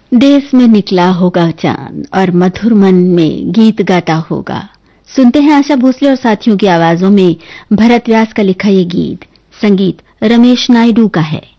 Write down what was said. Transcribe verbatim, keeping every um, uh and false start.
देश में निकला होगा चांद और मधुर मन में गीत गाता होगा। सुनते हैं आशा भोसले और साथियों की आवाजों में भरत व्यास का लिखा ये गीत। संगीत रमेश नायडू का है।